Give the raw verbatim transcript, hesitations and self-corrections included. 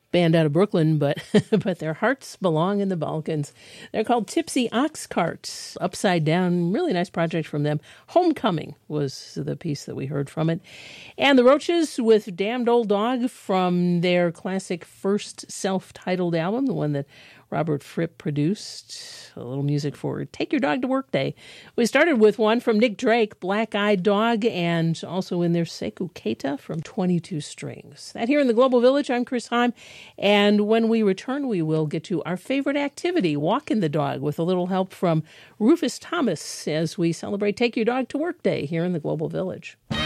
band out of Brooklyn, but but their hearts belong in the Balkans. They're called Tipsy Ox Carts, Upside Down. Really nice project from them. Homecoming was the piece that we heard from it. And the Roaches with Damned Old Dog from their classic first self-titled album, the one that Robert Fripp produced. A little music for Take Your Dog to Work Day. We started with one from Nick Drake, Black Eyed Dog, and also in there Sekou Keita from twenty-two Strings. That here in the Global Village, I'm Chris Heim, and when we return, we will get to our favorite activity, walking the dog, with a little help from Rufus Thomas as we celebrate Take Your Dog to Work Day here in the Global Village.